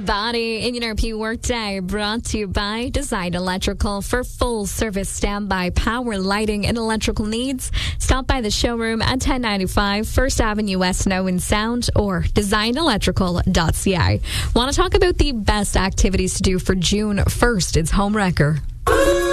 everybody. In your NRP Workday brought to you by Design Electrical. For full service standby power, lighting, and electrical needs, stop by the showroom at 1095 First Avenue West in Owen Sound or designelectrical.ca. Want to talk about the best activities to do for June 1st? It's Home Wrecker.